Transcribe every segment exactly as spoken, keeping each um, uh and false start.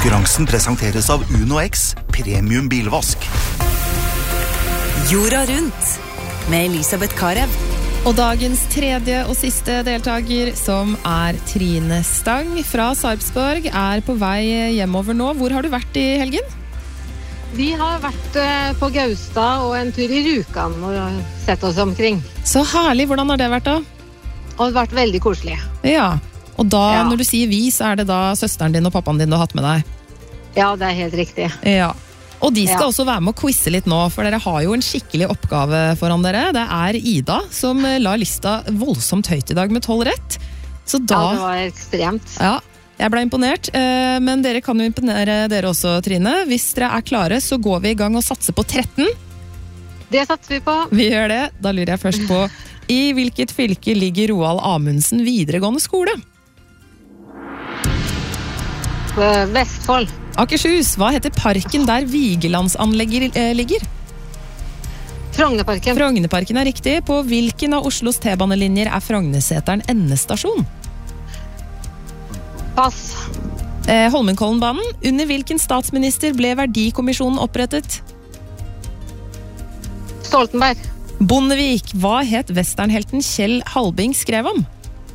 Konkurransen presenteres av Uno X, premium bilvask. Jorda rundt, med Elisabeth Karev. Og dagens tredje og siste deltager, som er Trine Stang fra Sarpsborg, er på vei hjemover nå. Hvor har du vært i helgen? Vi har vært på Gaustad og en tur i Rjukan og sett oss omkring. Så herlig, hvordan har det vært da? Og det har vært veldig koselig. Ja, og da, Ja. når du sier vi, så er det da søsteren din og pappaen din du har hatt med deg? Ja, det er helt riktig. Ja. Og de skal Ja. også være med å quizze litt nå, for dere har jo en skikkelig oppgave foran dere. Det er Ida som la lista voldsomt høyt i dag med tolv rett. Så da... Ja, det var ekstremt. Ja, jeg ble imponert, eh, men dere kan jo imponere dere også, Trine. Hvis dere er klare, så går vi i gang og satser på tretten. Det satser vi på. Vi gjør det. Da lurer jeg først på, i hvilket fylke ligger Roald Amundsen videregående skole? Eh, Vestfold. Akershus, hva heter parken der Vigelandsanlegget eh, ligger? Frognerparken. Frognerparken er riktig. På hvilken av Oslos T-banelinjer er Frognerseteren endestasjon? Pass. Eh, Holmenkollenbanen. Under hvilken statsminister ble verdikommisjonen opprettet? Stoltenberg. Bondevik, hva het westernhelten Kjell Halbing skrev om?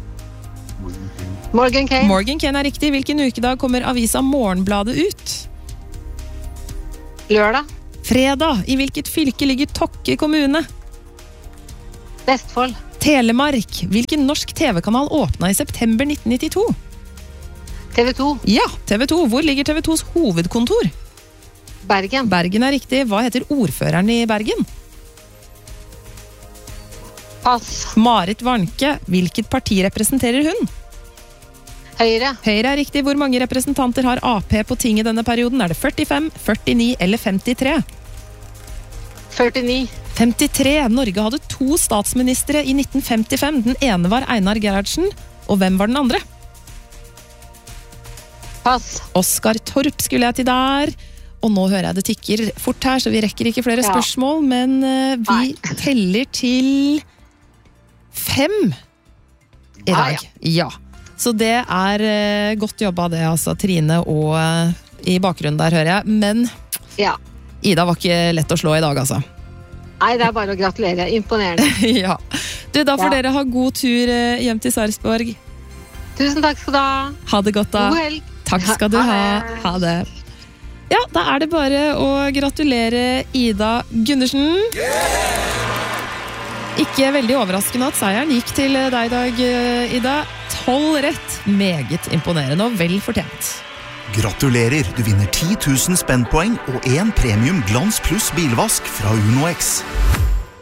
Morgan Kane. Morgan Kane er riktig. Hvilken ukedag kommer avisa Morgenbladet ut? Lørdag. Fredag. I hvilket fylke ligger Tokke kommune? Vestfold. Telemark. Hvilken norsk tv-kanal åpna i september nitten nittito? T V to. Ja, T V to. Hvor ligger T V tos hovedkontor? Bergen. Bergen er riktig. Hva heter ordføreren i Bergen? Pass. Marit Warnke. Hvilket parti representerer hun? Høyre. Høyre er riktig. Hvor mange representanter har A P på tinget denne perioden? Er det førtifem, førtini eller femtitre? førtini. femtitre. Norge hadde to statsministre i nitten femtifem. Den ene var Einar Gerhardsen, og hvem var den andre? Pass. Oskar Torp skulle jeg til der. Og nå hører jeg det tikker fort her, så vi rekker ikke flere Ja. spørsmål, men uh, vi Nei. teller til fem i Ja, dag. Ja. Så det er uh, godt jobba det, altså, Trine, og uh, i bakgrunnen der hører jeg. Men Ja. Ida var ikke lett å slå i dag, altså. Nei, det er bare å gratulere. Imponerende. Ja. Du, da får Ja. dere ha god tur uh, hjem til Sarpsborg. Tusen takk skal du ha. Ha det godt da. God helg. Takk skal du Ha ha. det. Ha det. Ja, da er det bare å gratulere Ida Gundersen. Ikke veldig overraskende at seieren gikk til deg i dag, Ida. Tolv rett. Meget imponerende og vel fortjent. Gratulerer, du vinner ti tusen spennpoeng og en premium Glans Plus bilvask fra Uno X.